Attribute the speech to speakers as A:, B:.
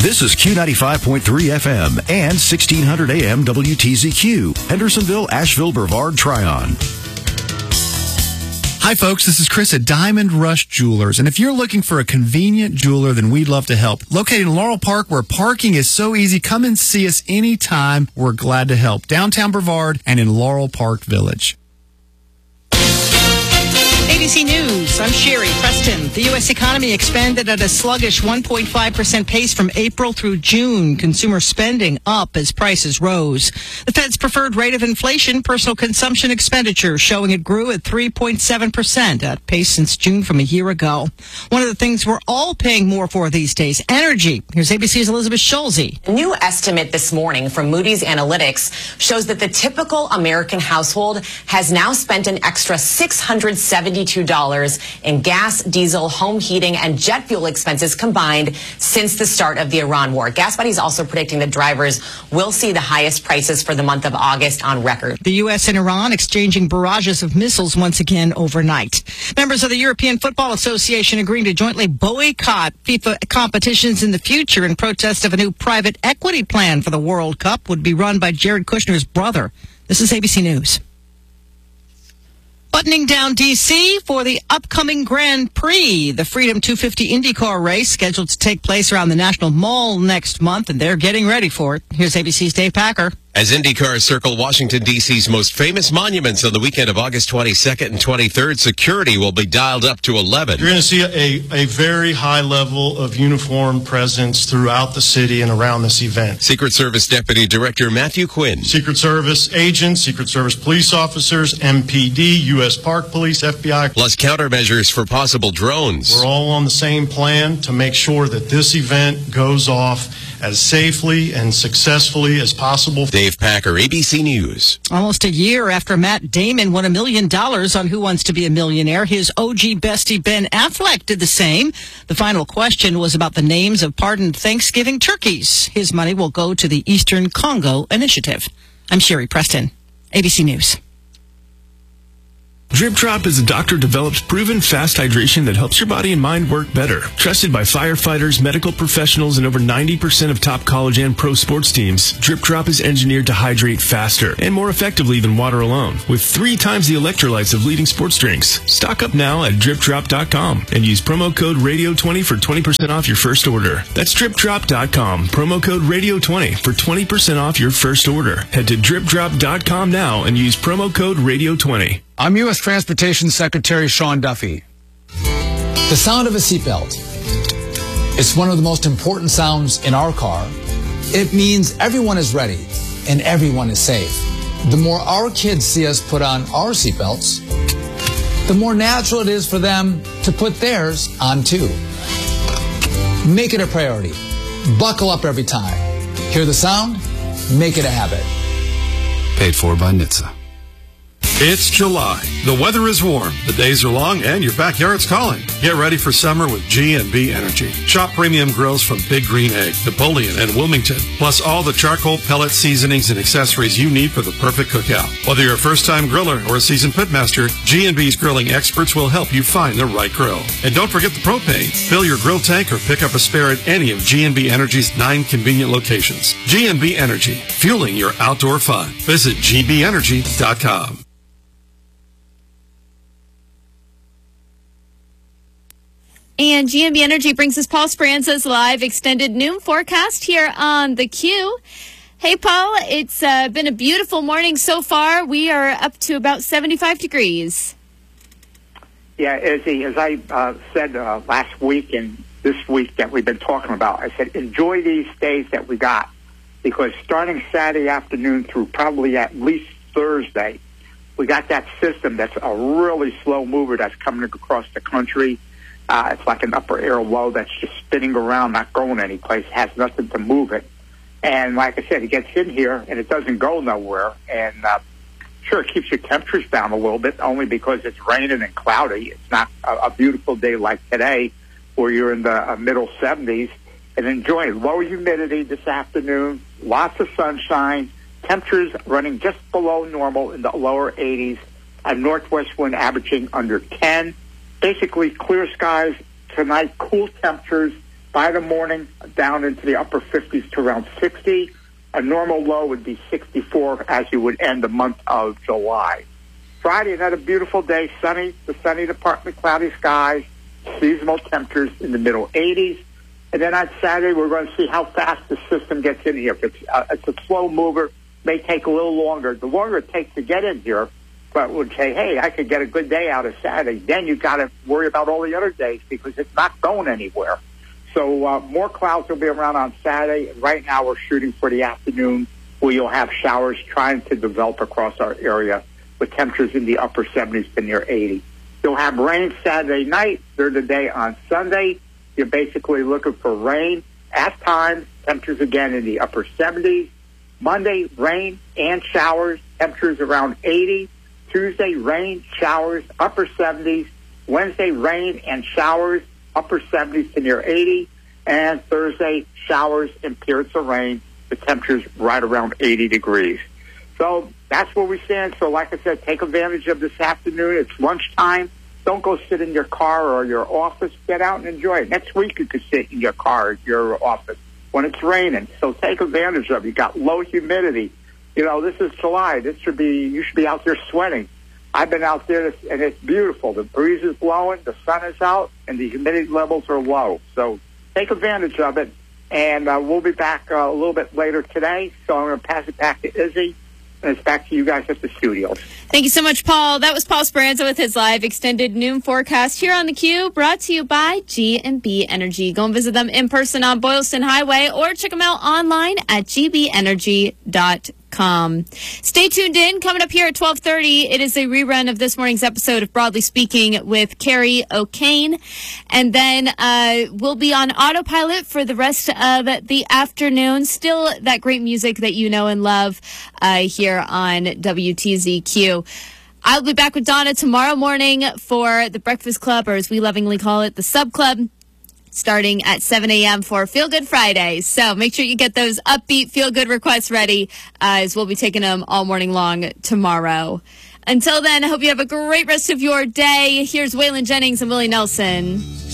A: This is Q95.3 FM and 1600 AM WTZQ, Hendersonville, Asheville, Brevard, Tryon.
B: Hi, folks. This is Chris at Diamond Rush Jewelers. And if you're looking for a convenient jeweler, then we'd love to help. Located in Laurel Park, where parking is so easy, come and see us anytime. We're glad to help. Downtown Brevard and in Laurel Park Village.
C: ABC News, I'm Sherry Preston. The U.S. economy expanded at a sluggish 1.5% pace from April through June. Consumer spending up as prices rose. The Fed's preferred rate of inflation, personal consumption expenditure, showing it grew at 3.7%, at pace since June from a year ago. One of the things we're all paying more for these days, energy. Here's ABC's Elizabeth Schulze.
D: A new estimate this morning from Moody's Analytics shows that the typical American household has now spent an extra $672 in gas, diesel, home heating, and jet fuel expenses combined since the start of the Iran war. GasBuddy is also predicting that drivers will see the highest prices for the month of August on record.
C: The U.S. and Iran exchanging barrages of missiles once again overnight. Members of the European Football Association agreeing to jointly boycott FIFA competitions in the future in protest of a new private equity plan for the World Cup would be run by Jared Kushner's brother. This is ABC News. Buttoning down D.C. for the upcoming Grand Prix, the Freedom 250 IndyCar race scheduled to take place around the National Mall next month, and they're getting ready for it. Here's ABC's Dave Packer.
E: As IndyCars circle Washington, D.C.'s most famous monuments on the weekend of August 22nd and 23rd, security will be dialed up to 11.
F: You're going to see a very high level of uniformed presence throughout the city and around this event.
E: Secret Service Deputy Director Matthew Quinn.
F: Secret Service agents, Secret Service police officers, MPD, U.S. Park Police, FBI.
E: Plus countermeasures for possible drones.
F: We're all on the same plan to make sure that this event goes off as safely and successfully as possible.
E: Dave Packer, ABC News.
C: Almost a year after Matt Damon won $1 million on Who Wants to Be a Millionaire, his OG bestie Ben Affleck did the same. The final question was about the names of pardoned Thanksgiving turkeys. His money will go to the Eastern Congo Initiative. I'm Sherry Preston, ABC News.
G: Drip Drop is a doctor-developed, proven fast hydration that helps your body and mind work better. Trusted by firefighters, medical professionals, and over 90% of top college and pro sports teams, Drip Drop is engineered to hydrate faster and more effectively than water alone, with 3 times the electrolytes of leading sports drinks. Stock up now at DripDrop.com and use promo code RADIO20 for 20% off your first order. That's DripDrop.com, promo code RADIO20 for 20% off your first order. Head to DripDrop.com now and use promo code RADIO20.
H: I'm U.S. Transportation Secretary Sean Duffy. The sound of a seatbelt. It's one of the most important sounds in our car. It means everyone is ready and everyone is safe. The more our kids see us put on our seatbelts, the more natural it is for them to put theirs on too. Make it a priority. Buckle up every time. Hear the sound? Make it a habit.
I: Paid for by NHTSA.
J: It's July. The weather is warm, the days are long, and your backyard's calling. Get ready for summer with G&B Energy. Shop premium grills from Big Green Egg, Napoleon, and Wilmington, plus all the charcoal, pellet seasonings, and accessories you need for the perfect cookout. Whether you're a first-time griller or a seasoned pitmaster, G&B's grilling experts will help you find the right grill. And don't forget the propane. Fill your grill tank or pick up a spare at any of G&B Energy's 9 convenient locations. G&B Energy, fueling your outdoor fun. Visit gbenergy.com.
K: And GMB Energy brings us Paul Speranza's live extended noon forecast here on the Q. Hey, Paul, it's been a beautiful morning so far. We are up to about 75 degrees.
L: Yeah, as I said last week and this week that we've been talking about, I said enjoy these days that we got, because starting Saturday afternoon through probably at least Thursday, we got that system that's a really slow mover that's coming across the country. It's like an upper air low that's just spinning around, not going anyplace, has nothing to move it. And like I said, it gets in here and it doesn't go nowhere. And sure, it keeps your temperatures down a little bit, only because it's raining and cloudy. It's not a beautiful day like today where you're in the middle 70s. And enjoying low humidity this afternoon, lots of sunshine, temperatures running just below normal in the lower 80s, a northwest wind averaging under 10. Basically clear skies tonight, cool temperatures By the morning, down into the upper 50s to around 60. A normal low would be 64 as you would end the month of July. Friday, another beautiful day, sunny, the sunny department, cloudy skies, seasonal temperatures in the middle 80s. And then on Saturday, we're going to see how fast the system gets in here. If it's a slow mover, may take a little longer. The longer it takes to get in here, but would say, hey, I could get a good day out of Saturday. Then you've got to worry about all the other days because it's not going anywhere. So more clouds will be around on Saturday. Right now we're shooting for the afternoon where you'll have showers trying to develop across our area with temperatures in the upper 70s to near 80. You'll have rain Saturday night, third of the day on Sunday. You're basically looking for rain at times, temperatures again in the upper 70s. Monday, rain and showers, temperatures around 80. Tuesday, rain, showers, upper 70s. Wednesday, rain and showers, upper 70s to near 80. And Thursday, showers and periods of rain, the temperatures right around 80 degrees. So that's where we stand. So like I said, take advantage of this afternoon. It's lunchtime. Don't go sit in your car or your office. Get out and enjoy it. Next week you could sit in your car or your office when it's raining. So take advantage of it. You got low humidity. You know, this is July. You should be out there sweating. I've been out there and it's beautiful. The breeze is blowing, the sun is out, and the humidity levels are low. So take advantage of it. And we'll be back a little bit later today. So I'm going to pass it back to Izzy. And it's back to you guys at the studios.
K: Thank you so much, Paul. That was Paul Speranza with his live extended noon forecast here on the Q, brought to you by G&B Energy. Go and visit them in person on Boylston Highway or check them out online at gbenergy.com. Stay tuned in. Coming up here at 12:30, it is a rerun of this morning's episode of Broadly Speaking with Carrie O'Kane. And then we'll be on autopilot for the rest of the afternoon. Still that great music that you know and love here on WTZQ. I'll be back with Donna tomorrow morning for the Breakfast Club, or as we lovingly call it, the Sub Club, starting at 7 a.m. for Feel Good Fridays. So make sure you get those upbeat Feel Good requests ready, as we'll be taking them all morning long tomorrow. Until then, I hope you have a great rest of your day. Here's Waylon Jennings and Willie Nelson.